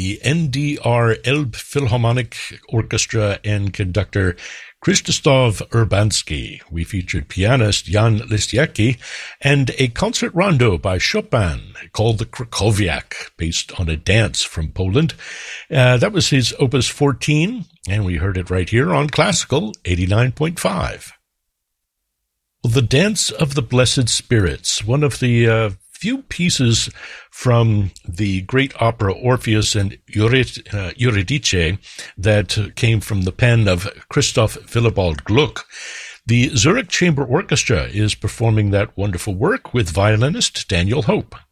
the NDR Elbphilharmonic Orchestra and conductor Krzysztof Urbanski. We featured pianist Jan Listiecki and a concert rondo by Chopin called the Krakowiak, based on a dance from Poland. That was his Opus 14, and we heard it right here on Classical 89.5. Well, the Dance of the Blessed Spirits, one of the few pieces from the great opera Orpheus and Eurydice that came from the pen of Christoph Willibald Gluck. The Zurich Chamber Orchestra is performing that wonderful work with violinist Daniel Hope.